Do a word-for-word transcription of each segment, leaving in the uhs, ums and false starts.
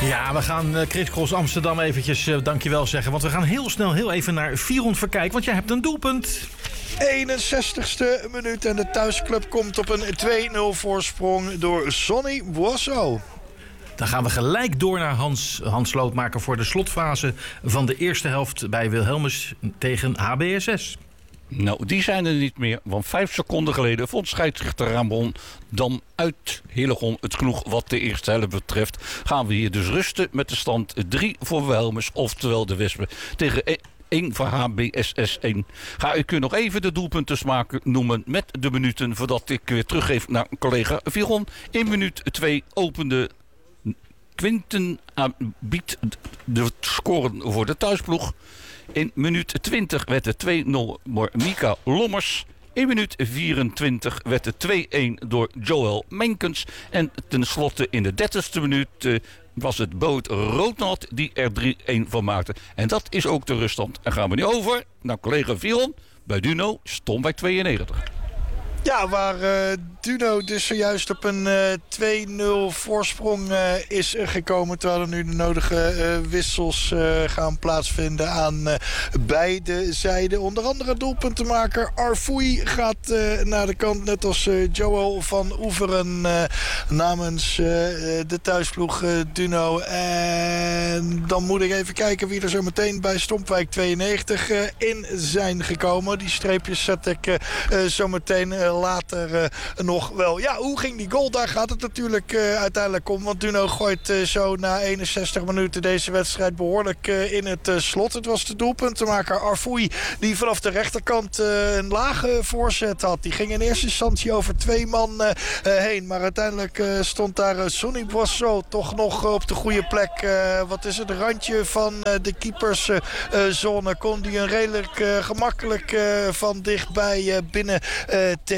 Ja, we gaan uh, Chris Cross Amsterdam eventjes uh, dankjewel zeggen. Want we gaan heel snel heel even naar Viron Verkijk. Want jij hebt een doelpunt. eenenzestigste minuut en de thuisclub komt op een twee nul voorsprong door Sonny Boisseau. Dan gaan we gelijk door naar Hans, Hans Slootmaker voor de slotfase van de eerste helft bij Wilhelmus tegen H B S S. Nou, die zijn er niet meer, want vijf seconden geleden vond scheidsrechter Ramon dan uit Hillegom het genoeg wat de eerste helft betreft. Gaan we hier dus rusten met de stand drie voor Wilhelmus, oftewel de Wespen tegen één voor H B S S één. Ga ik u nog even de doelpunten maken noemen met de minuten voordat ik weer teruggeef naar collega Viron. In minuut twee opende Quinten biedt de scoren voor de thuisploeg. In minuut twintig werd het twee nul door Mika Lommers. In minuut vierentwintig werd het twee-een door Joel Menkens. En tenslotte in de dertigste minuut uh, was het Boot Roodnat die er drie-een van maakte. En dat is ook de ruststand. En gaan we nu over naar collega Viron. Bij Duno stond bij tweeënnegentig. Ja, waar uh, Duno dus zojuist op een uh, twee nul voorsprong uh, is gekomen. Terwijl er nu de nodige uh, wissels uh, gaan plaatsvinden aan uh, beide zijden. Onder andere doelpuntenmaker Arfoui gaat uh, naar de kant. Net als uh, Joel van Oeveren uh, namens uh, de thuisploeg uh, Duno. En dan moet ik even kijken wie er zo meteen bij Stompwijk tweeënnegentig uh, in zijn gekomen. Die streepjes zet ik uh, uh, zo meteen uh, later uh, nog wel. Ja, hoe ging die goal? Daar gaat het natuurlijk uh, uiteindelijk om. Want Duno gooit uh, zo na eenenzestig minuten deze wedstrijd behoorlijk uh, in het uh, slot. Het was de doelpuntenmaker Arfoui die vanaf de rechterkant uh, een lage voorzet had. Die ging in eerste instantie over twee man uh, uh, heen. Maar uiteindelijk uh, stond daar uh, Sonny Boisseau toch nog uh, op de goede plek. Uh, wat is het randje van uh, de keeperszone. Uh, kon die een redelijk uh, gemakkelijk uh, van dichtbij uh, binnen uh, tikken.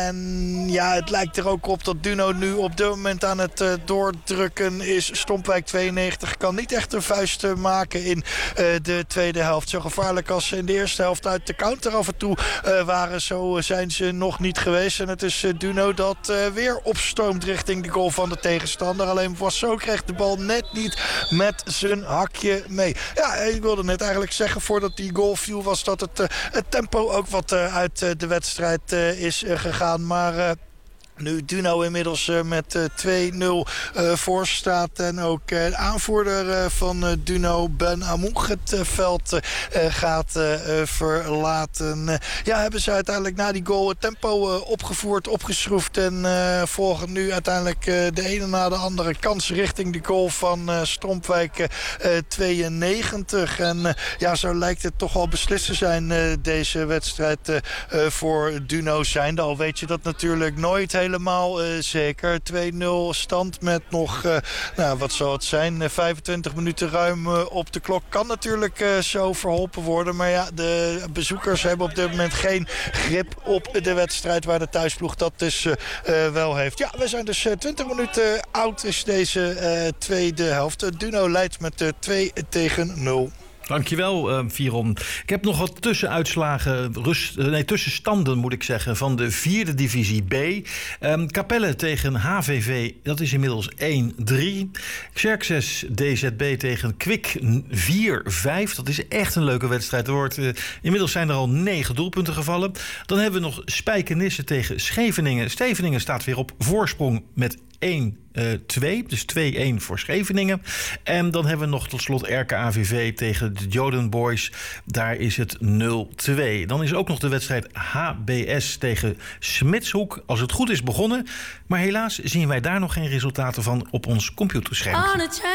En ja, het lijkt er ook op dat Duno nu op dit moment aan het uh, doordrukken is. Stompwijk tweeënnegentig kan niet echt een vuist uh, maken in uh, de tweede helft. Zo gevaarlijk als ze in de eerste helft uit de counter af en toe uh, waren. Zo zijn ze nog niet geweest. En het is uh, Duno dat uh, weer opstoomt richting de goal van de tegenstander. Alleen Boisseau kreeg de bal net niet met zijn hakje mee. Ja, ik wilde net eigenlijk zeggen voordat die goal viel was dat het, uh, het tempo ook wat uh, uit uh, de wedstrijd uh, is uh, gegaan. Maar uh, nu Duno inmiddels uh, met uh, twee nul uh, voor staat. En ook uh, de aanvoerder uh, van uh, Duno, Ben Amoug, het uh, veld uh, gaat uh, verlaten. Uh, ja, hebben ze uiteindelijk na die goal het tempo uh, opgevoerd, opgeschroefd. En uh, volgen nu uiteindelijk uh, de ene na de andere kans richting de goal van uh, Stompwijk uh, tweeënnegentig. En uh, ja, zo lijkt het toch wel beslist te zijn uh, deze wedstrijd uh, uh, voor Duno zijnde. Al weet je dat natuurlijk nooit helemaal uh, zeker. twee nul stand met nog, uh, nou wat zal het zijn, uh, vijfentwintig minuten ruim uh, op de klok. Kan natuurlijk uh, zo verholpen worden. Maar ja, de bezoekers hebben op dit moment geen grip op de wedstrijd waar de thuisploeg dat dus uh, uh, wel heeft. Ja, we zijn dus uh, twintig minuten oud is deze uh, tweede helft. Uh, Duno leidt met uh, twee tegen nul. Dankjewel, uh, Viron. Ik heb nog wat tussenuitslagen, rust, nee, tussenstanden moet ik zeggen, van de vierde divisie B. Um, Capelle tegen H V V, dat is inmiddels één drie. Xerxes D Z B tegen Kwik vier vijf. Dat is echt een leuke wedstrijd. Er wordt, uh, inmiddels zijn er al negen doelpunten gevallen. Dan hebben we nog Spijkenisse tegen Scheveningen. Scheveningen staat weer op voorsprong met één twee, dus twee-een voor Scheveningen. En dan hebben we nog tot slot R K A V V tegen de Joden Boys. Daar is het nul twee. Dan is ook nog de wedstrijd H B S tegen Smitshoek. Als het goed is begonnen. Maar helaas zien wij daar nog geen resultaten van op ons computerscherm.